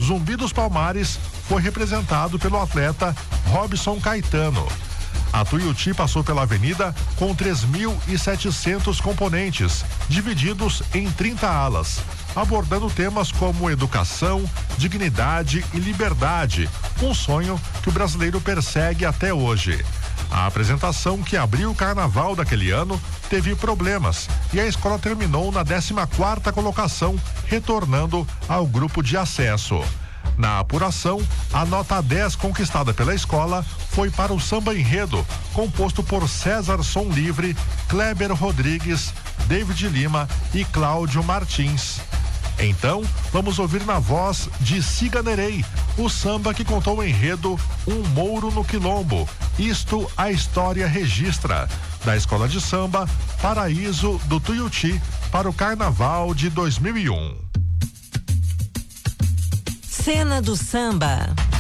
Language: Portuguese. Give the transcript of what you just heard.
Zumbi dos Palmares foi representado pelo atleta Robson Caetano. A Tuiuti passou pela avenida com 3.700 componentes, divididos em 30 alas, abordando temas como educação, dignidade e liberdade, um sonho que o brasileiro persegue até hoje. A apresentação, que abriu o carnaval daquele ano, teve problemas e a escola terminou na 14ª colocação, retornando ao grupo de acesso. Na apuração, a nota 10 conquistada pela escola foi para o samba enredo, composto por César Som Livre, Kleber Rodrigues, David Lima e Cláudio Martins. Então, vamos ouvir na voz de Ciganerei, o samba que contou o enredo Um Mouro no Quilombo, isto a história registra, da escola de samba Paraíso do Tuiuti para o Carnaval de 2001. Cena do Samba.